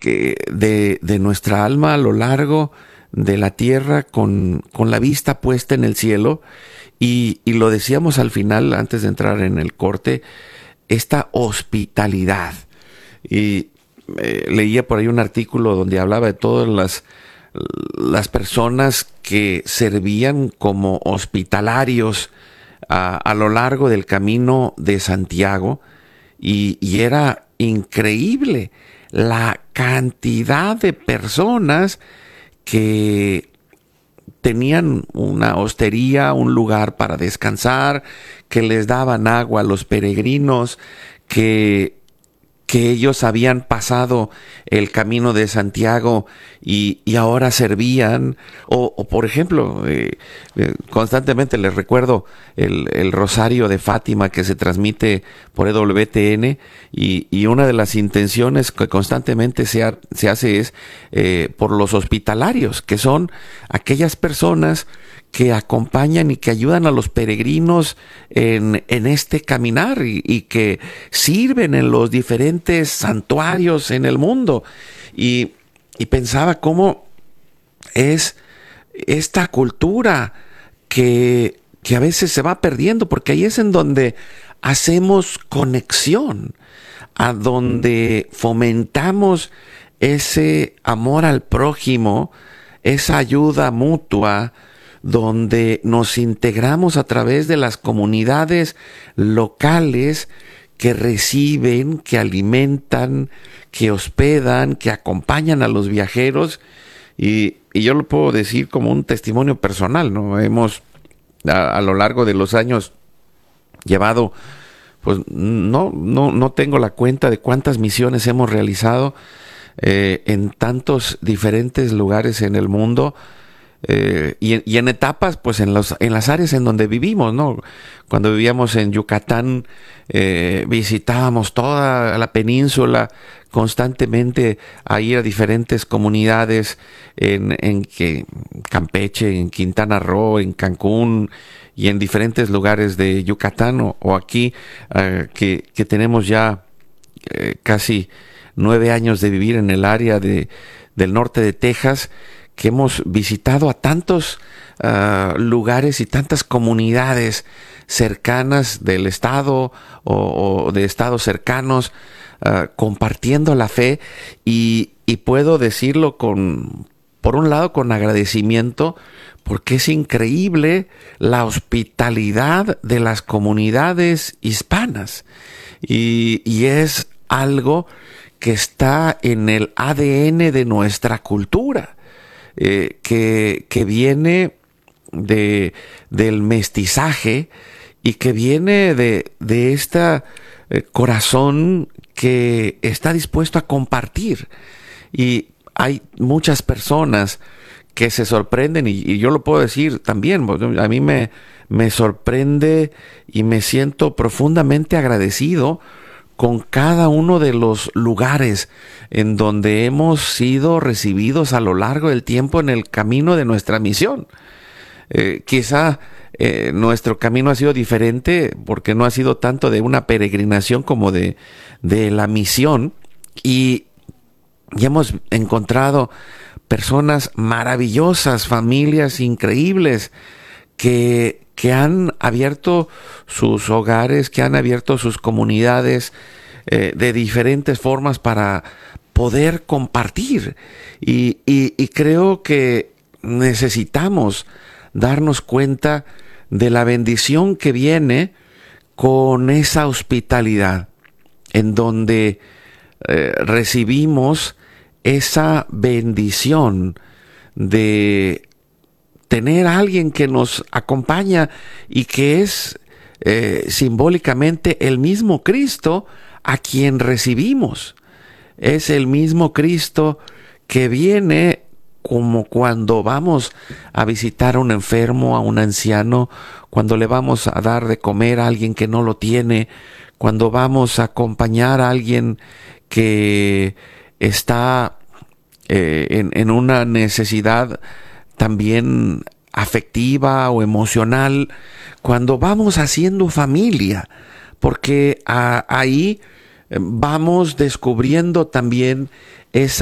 de nuestra alma a lo largo de la tierra con la vista puesta en el cielo. Y lo decíamos al final, antes de entrar en el corte, esta hospitalidad. Y leía por ahí un artículo donde hablaba de todas las personas que servían como hospitalarios a lo largo del camino de Santiago, y era increíble la cantidad de personas que tenían una hostería, un lugar para descansar, que les daban agua a los peregrinos, que ellos habían pasado el camino de Santiago y ahora servían, o por ejemplo, constantemente les recuerdo el Rosario de Fátima que se transmite por EWTN, y una de las intenciones que constantemente se hace es por los hospitalarios, que son aquellas personas que acompañan y que ayudan a los peregrinos en este caminar y que sirven en los diferentes santuarios en el mundo. Y pensaba cómo es esta cultura que a veces se va perdiendo, porque ahí es en donde hacemos conexión, a donde fomentamos ese amor al prójimo, esa ayuda mutua, donde nos integramos a través de las comunidades locales que reciben, que alimentan, que hospedan, que acompañan a los viajeros. Y yo lo puedo decir como un testimonio personal, ¿no? Hemos a lo largo de los años llevado, pues no tengo la cuenta de cuántas misiones hemos realizado en tantos diferentes lugares en el mundo. Y en etapas, pues en las áreas en donde vivimos, ¿no? Cuando vivíamos en Yucatán, visitábamos toda la península constantemente, a ir a diferentes comunidades en Campeche, en Quintana Roo, en Cancún y en diferentes lugares de Yucatán, o aquí que tenemos ya casi 9 años de vivir en el área del norte de Texas, que hemos visitado a tantos lugares y tantas comunidades cercanas del estado o de estados cercanos, compartiendo la fe, y puedo decirlo por un lado con agradecimiento, porque es increíble la hospitalidad de las comunidades hispanas, y es algo que está en el ADN de nuestra cultura. Que viene del mestizaje, y que viene de este corazón que está dispuesto a compartir. Y hay muchas personas que se sorprenden, y yo lo puedo decir también, a mí me sorprende y me siento profundamente agradecido con cada uno de los lugares en donde hemos sido recibidos a lo largo del tiempo en el camino de nuestra misión. Quizá nuestro camino ha sido diferente, porque no ha sido tanto de una peregrinación como de la misión, y hemos encontrado personas maravillosas, familias increíbles que han abierto sus hogares, que han abierto sus comunidades de diferentes formas para poder compartir. Y creo que necesitamos darnos cuenta de la bendición que viene con esa hospitalidad, en donde recibimos esa bendición de tener a alguien que nos acompaña y que es simbólicamente el mismo Cristo a quien recibimos. Es el mismo Cristo que viene, como cuando vamos a visitar a un enfermo, a un anciano, cuando le vamos a dar de comer a alguien que no lo tiene, cuando vamos a acompañar a alguien que está en una necesidad también afectiva o emocional, cuando vamos haciendo familia, porque ahí vamos descubriendo también esa